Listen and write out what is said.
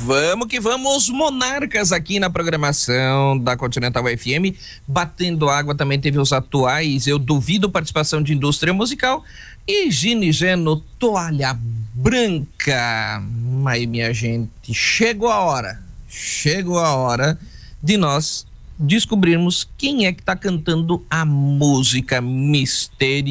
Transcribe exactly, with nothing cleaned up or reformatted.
vamos que vamos, Monarcas aqui na programação da Continental F M, batendo água. Também teve os atuais, eu duvido, participação de indústria musical e Ginigeno, Toalha Branca. Aí, minha gente, chegou a hora, chegou a hora de nós descobrirmos quem é que tá cantando a música Mistério